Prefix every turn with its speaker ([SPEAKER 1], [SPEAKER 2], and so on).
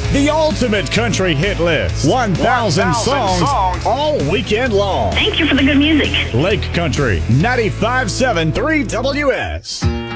[SPEAKER 1] The ultimate country hit list. 1,000 songs all weekend long.
[SPEAKER 2] Thank you for the good music.
[SPEAKER 1] Lake Country 95.7 3 WS.